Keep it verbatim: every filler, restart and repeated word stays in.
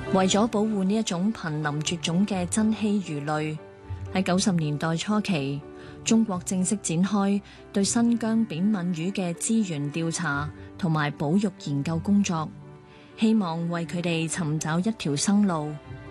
為咗保護呢一種瀕臨絕種嘅珍稀魚類，喺九十年代初期，中國正式展開對新疆扁吻魚嘅資源調查同埋保育研究工作，希望為佢哋尋找一條生路。